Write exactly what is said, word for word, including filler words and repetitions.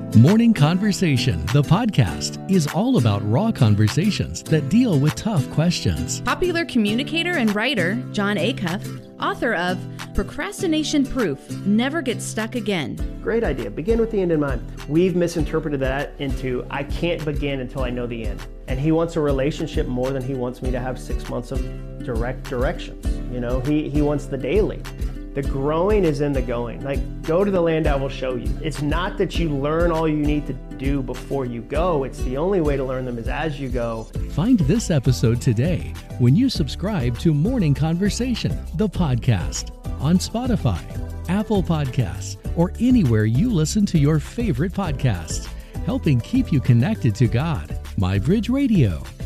Morning Conversation, the podcast, is all about raw conversations that deal with tough questions. Popular communicator and writer Jon Acuff, author of Procrastination Proof, Never Get Stuck Again. Great idea. Begin with the end in mind. We've misinterpreted that into, I can't begin until I know the end. And he wants a relationship more than he wants me to have six months of direct directions. You know, he, he wants the daily. The growing is in the going. Like, go to the land I will show you. It's not that you learn all you need to do before you go. It's the only way to learn them is as you go. Find this episode today when you subscribe to Morning Conversation, the podcast, on Spotify, Apple Podcasts, or anywhere you listen to your favorite podcasts, helping keep you connected to God. MyBridge Radio.